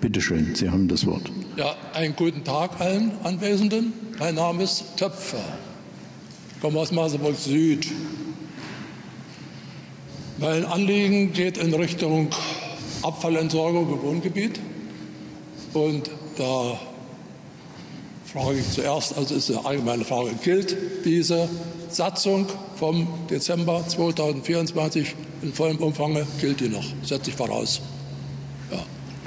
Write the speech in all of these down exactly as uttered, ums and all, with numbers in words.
Bitte schön, Sie haben das Wort. Ja, einen guten Tag allen Anwesenden. Mein Name ist Töpfer. Ich komme aus Merseburg Süd. Mein Anliegen geht in Richtung Abfallentsorgung im Wohngebiet. Und da frage ich zuerst, also ist eine allgemeine Frage, gilt diese Satzung vom Dezember zweitausendvierundzwanzig in vollem Umfang, gilt die noch? Setze ich voraus. Ja.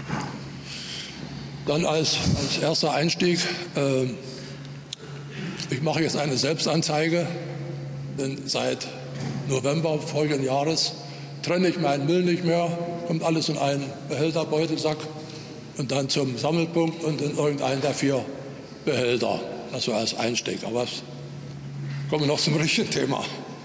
Dann als, als erster Einstieg, äh, ich mache jetzt eine Selbstanzeige, denn seit November vorigen Jahres trenne ich meinen Müll nicht mehr, kommt alles in einen Behälterbeutelsack und dann zum Sammelpunkt und in irgendeinen der vier Behälter. Das so als Einstieg. Aber ich komme noch zum richtigen Thema.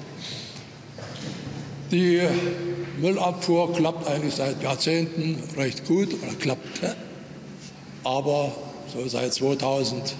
Die Müllabfuhr klappt eigentlich seit Jahrzehnten recht gut oder klappte. Aber so seit zweitausendsechzehn,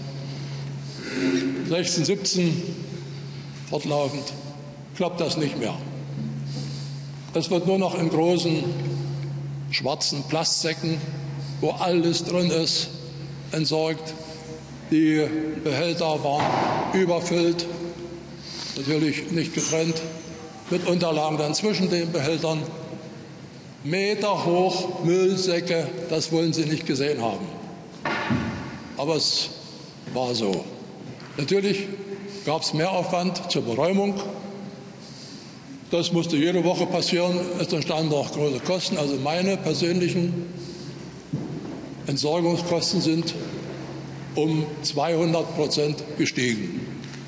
siebzehn fortlaufend klappt das nicht mehr. Es wird nur noch in großen schwarzen Plastsäcken, wo alles drin ist, entsorgt. Die Behälter waren überfüllt, natürlich nicht getrennt, mit Unterlagen dann zwischen den Behältern. Meter hoch Müllsäcke, das wollen Sie nicht gesehen haben. Aber es war so. Natürlich gab es Mehraufwand zur Beräumung. Das musste jede Woche passieren. Es entstanden auch große Kosten. Also meine persönlichen Entsorgungskosten sind um zweihundert Prozent gestiegen.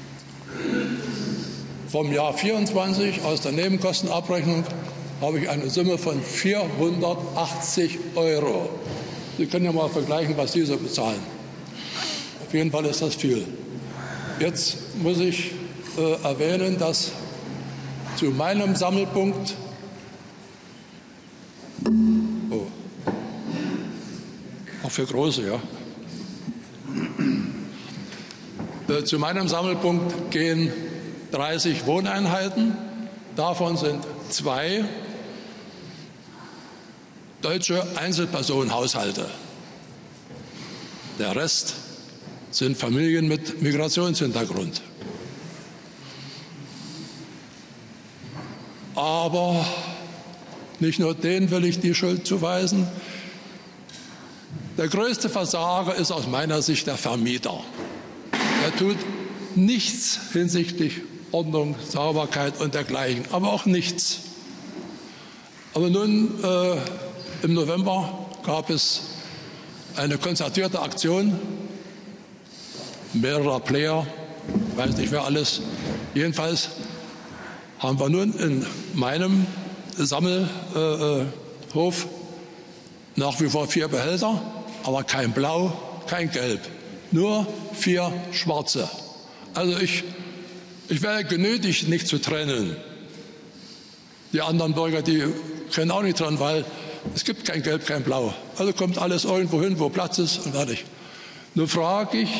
Vom Jahr vierundzwanzig aus der Nebenkostenabrechnung habe ich eine Summe von vierhundertachtzig Euro. Sie können ja mal vergleichen, was Sie so bezahlen. Auf jeden Fall ist das viel. Jetzt muss ich äh, erwähnen, dass zu meinem Sammelpunkt oh, auch für Große, ja. Äh, zu meinem Sammelpunkt gehen dreißig Wohneinheiten. Davon sind zwei deutsche Einzelpersonenhaushalte. Der Rest sind Familien mit Migrationshintergrund. Aber nicht nur denen will ich die Schuld zuweisen. Der größte Versager ist aus meiner Sicht der Vermieter. Er tut nichts hinsichtlich Ordnung, Sauberkeit und dergleichen, aber auch nichts. Aber nun, äh, im November gab es eine konzertierte Aktion mehrerer Player, weiß nicht wer alles. Jedenfalls haben wir nun in meinem Sammelhof äh, nach wie vor vier Behälter, aber kein Blau, kein Gelb, nur vier schwarze. Also ich, ich wäre genötigt, nicht zu trennen. Die anderen Bürger, die können auch nicht trennen, weil es gibt kein Gelb, kein Blau. Also kommt alles irgendwo hin, wo Platz ist und fertig. Nun frage ich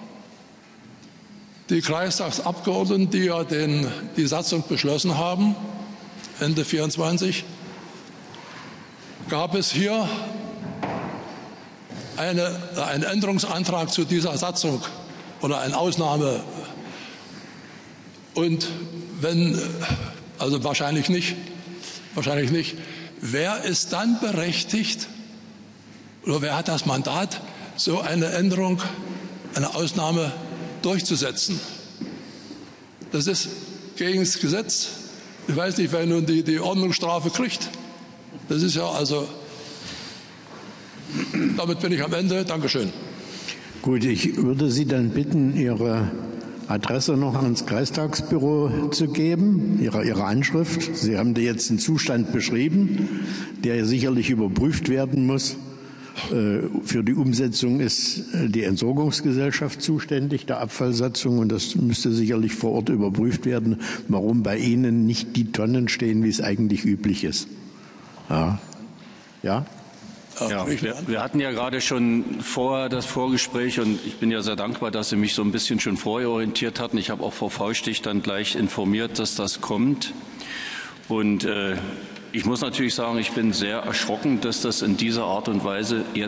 die Kreistagsabgeordneten, die ja den, die Satzung beschlossen haben, Ende vierundzwanzig, gab es hier eine, einen Änderungsantrag zu dieser Satzung oder eine Ausnahme? Und wenn, also wahrscheinlich nicht, wahrscheinlich nicht, wer ist dann berechtigt oder wer hat das Mandat, so eine Änderung, eine Ausnahme durchzusetzen? Das ist gegen das Gesetz. Ich weiß nicht, wer nun die, die Ordnungsstrafe kriegt. Das ist ja also, damit bin ich am Ende. Dankeschön. Gut, ich würde Sie dann bitten, Ihre Adresse noch ans Kreistagsbüro zu geben, Ihre, Ihre Anschrift. Sie haben da jetzt einen Zustand beschrieben, der sicherlich überprüft werden muss. Für die Umsetzung ist die Entsorgungsgesellschaft zuständig, der Abfallsatzung, und das müsste sicherlich vor Ort überprüft werden, warum bei Ihnen nicht die Tonnen stehen, wie es eigentlich üblich ist. Ja? Ja? Ja, wir, wir hatten ja gerade schon vorher das Vorgespräch und ich bin ja sehr dankbar, dass Sie mich so ein bisschen schon vorher orientiert hatten. Ich habe auch Frau Faustich dann gleich informiert, dass das kommt. Und äh, ich muss natürlich sagen, ich bin sehr erschrocken, dass das in dieser Art und Weise jetzt